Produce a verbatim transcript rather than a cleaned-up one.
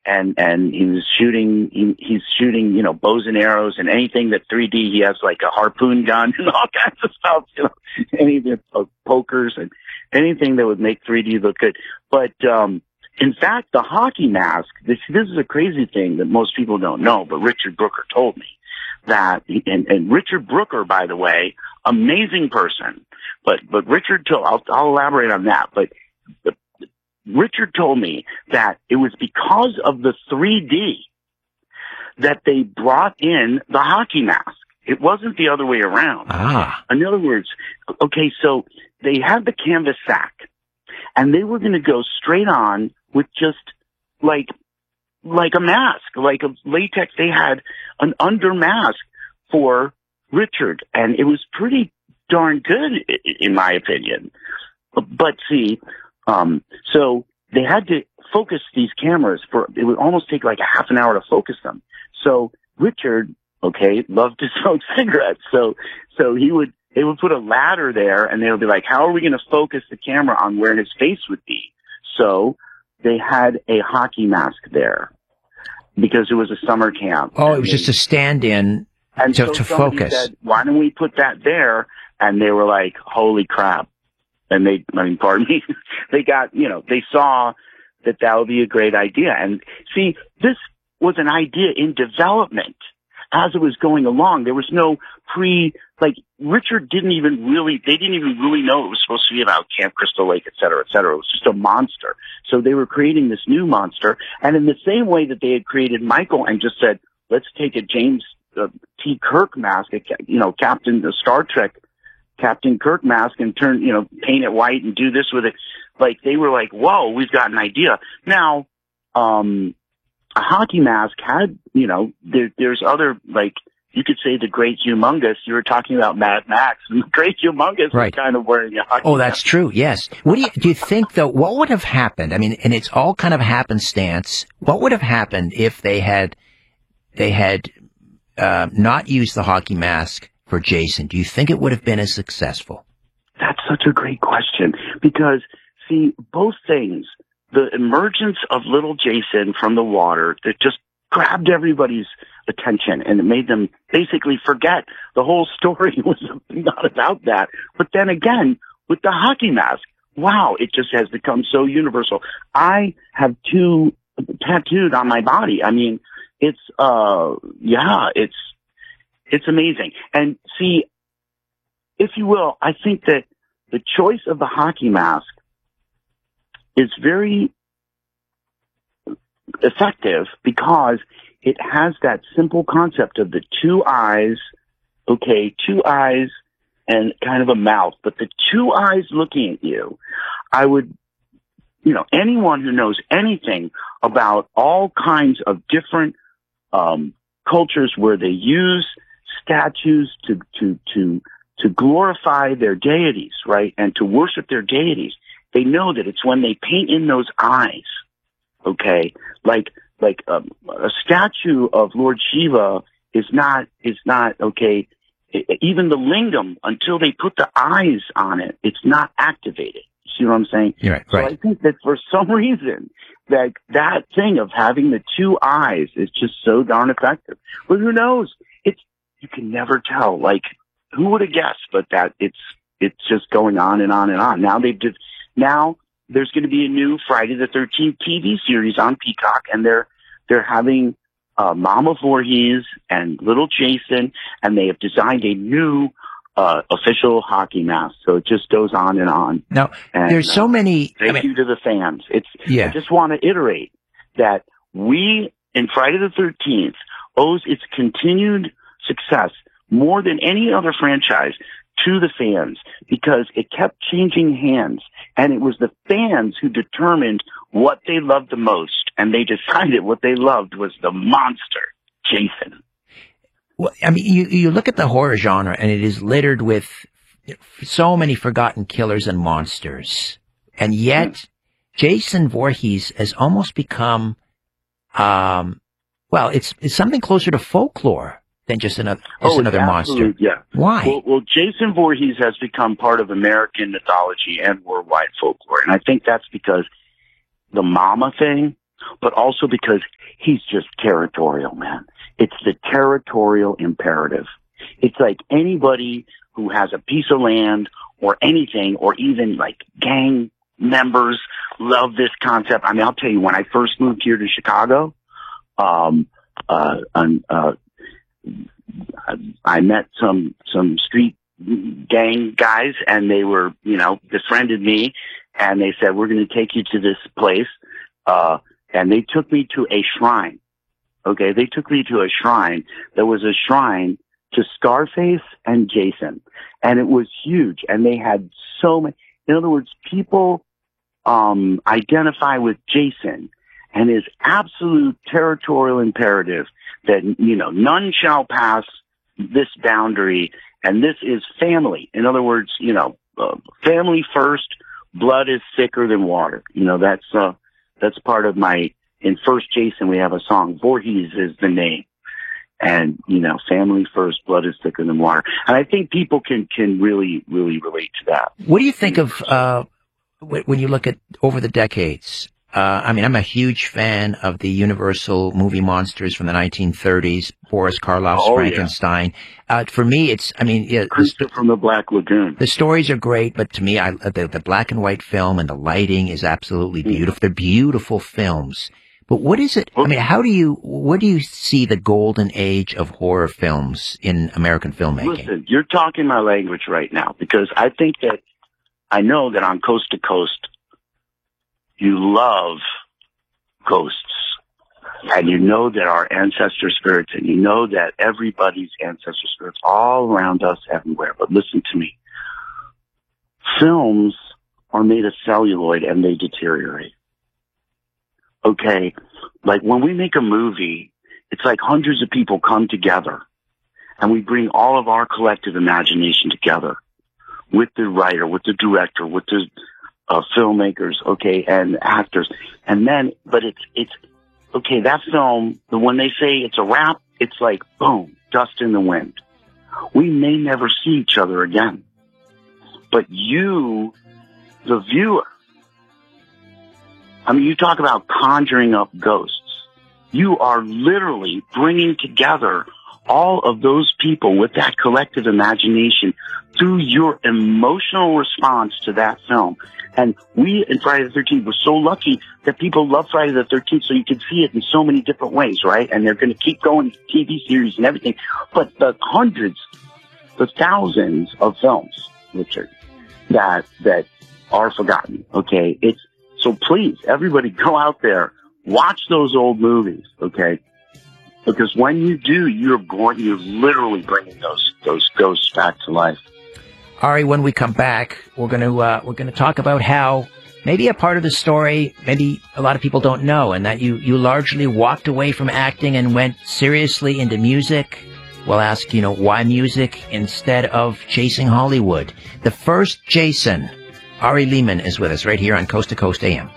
and and he was shooting. He, he's shooting, you know, bows and arrows and anything that three D. He has like a harpoon gun and all kinds of stuff. You know, any of the uh, pokers and anything that would make three D look good. But um, in fact, the hockey mask. This this is a crazy thing that most people don't know, but Richard Brooker told me that. And, and Richard Brooker, by the way, amazing person. But but Richard told. I'll, I'll elaborate on that. But. The, Richard told me that it was because of the three D that they brought in the hockey mask. It wasn't the other way around. Ah. In other words, okay, so they had the canvas sack, and they were going to go straight on with just like like a mask, like a latex. They had an under mask for Richard, and it was pretty darn good, in my opinion. But see, Um, so they had to focus these cameras for, it would almost take like a half an hour to focus them. So Richard, okay, loved to smoke cigarettes. So, so he would, they would put a ladder there and they would be like, how are we going to focus the camera on where his face would be? So they had a hockey mask there because it was a summer camp. Oh, it was just a stand-in and to, so to somebody focus. said, why don't we put that there? And they were like, holy crap. And they, I mean, pardon me, they got, you know, they saw that that would be a great idea. And see, this was an idea in development as it was going along. There was no pre, like, Richard didn't even really, they didn't even really know it was supposed to be about Camp Crystal Lake, et cetera, et cetera. It was just a monster. So they were creating this new monster. And in the same way that they had created Michael and just said, let's take a James uh, T. Kirk mask, you know, Captain the Star Trek, Captain Kirk mask and turn, you know, paint it white and do this with it. Like, they were like, whoa, we've got an idea. Now, um, a hockey mask had, you know, there, there's other, like, you could say the Great Humongous. You were talking about Mad Max, and the Great Humongous right. was kind of wearing a hockey Oh, that's mask. true, yes. What do you, do you think, though, what would have happened? I mean, and it's all kind of happenstance. What would have happened if they had, they had, uh, not used the hockey mask for Jason? Do you think it would have been as successful? That's such a great question because, see, both things, the emergence of little Jason from the water that just grabbed everybody's attention and it made them basically forget the whole story was not about that. But then again, with the hockey mask, wow, it just has become so universal. I have two tattooed on my body. I mean, it's, uh, yeah, it's, It's amazing. And see, if you will, I think that the choice of the hockey mask is very effective because it has that simple concept of the two eyes, okay, two eyes and kind of a mouth, but the two eyes looking at you. I would, you know, anyone who knows anything about all kinds of different um, cultures where they use statues to, to, to, to glorify their deities, right? And to worship their deities. They know that it's when they paint in those eyes, okay? Like, like, um, a statue of Lord Shiva is not, is not, okay, even the lingam, until they put the eyes on it, it's not activated. You see what I'm saying? You're right, so right. I think that for some reason, that that thing of having the two eyes is just so darn effective. But who knows? It's, you can never tell. Like, who would have guessed? But that it's it's just going on and on and on. Now they've just now there's going to be a new Friday the thirteenth T V series on Peacock, and they're they're having uh, Mama Voorhees and little Jason, and they have designed a new uh, official hockey mask. So it just goes on and on. Now, and, there's so uh, many. Thank I mean, you to the fans. It's yeah. I just want to iterate that we in Friday the thirteenth owes its continued success more than any other franchise to the fans, because it kept changing hands, and it was the fans who determined what they loved the most, and they decided what they loved was the monster, Jason. Well, I mean, you, you look at the horror genre, and it is littered with so many forgotten killers and monsters, and yet mm. Jason Voorhees has almost become, um, well, it's it's something closer to folklore than just another just oh, another monster. Yeah. Why? Well, well, Jason Voorhees has become part of American mythology and worldwide folklore, and I think that's because the mama thing. but also because he's just territorial, man. It's the territorial imperative. It's like anybody who has a piece of land or anything, or even like gang members love this concept. I mean, I'll tell you, when I first moved here to Chicago, um, uh, uh, I met some, some street gang guys, and they were, you know, befriended me, and they said, we're going to take you to this place. Uh, and they took me to a shrine. Okay. They took me to a shrine. There was a shrine to Scarface and Jason, and it was huge. And they had so many, in other words, people, um, identify with Jason and his absolute territorial imperative that, you know, none shall pass this boundary. And this is family. In other words, you know, uh, family first, blood is thicker than water. You know, that's, uh, that's part of my, in First Jason, we have a song, Voorhees is the name. And, you know, family first, blood is thicker than water. And I think people can, can really, really relate to that. What do you think of, uh, when you look at over the decades? Uh, I mean, I'm a huge fan of the Universal movie monsters from the nineteen thirties, Boris Karloff's oh, Frankenstein. Yeah. Uh, for me, it's, I mean, yeah, Creature from the Black Lagoon. The stories are great, but to me, I, the, the black and white film and the lighting is absolutely beautiful. Mm. They're beautiful films. But what is it? I mean, how do you, where do you see the golden age of horror films in American filmmaking? Listen, you're talking my language right now, because I think that, I know that on Coast to Coast, you love ghosts, and you know that our ancestor spirits, and you know that everybody's ancestor spirits all around us everywhere. But listen to me. Films are made of celluloid and they deteriorate. Okay? Like when we make a movie, it's like hundreds of people come together and we bring all of our collective imagination together with the writer, with the director, with the Uh, filmmakers, okay, and actors. And then, but it's, it's, okay, that film, the when they say it's a wrap, it's like, boom, dust in the wind. We may never see each other again. But you, the viewer, I mean, you talk about conjuring up ghosts. You are literally bringing together all of those people with that collective imagination through your emotional response to that film. And we in Friday the thirteenth were so lucky that people love Friday the thirteenth, so you can see it in so many different ways, right? And they're going to keep going, T V series and everything. But the hundreds, the thousands of films, Richard, that, that are forgotten, okay? It's, so please, everybody go out there, watch those old movies, okay? Because when you do, you're going, you're literally bringing those, those ghosts back to life. Ari, when we come back, we're going to, uh, we're going to talk about how maybe a part of the story, maybe a lot of people don't know, and that you, you largely walked away from acting and went seriously into music. We'll ask, you know, why music instead of chasing Hollywood? The first Jason, Ari Lehman, is with us right here on Coast to Coast A M.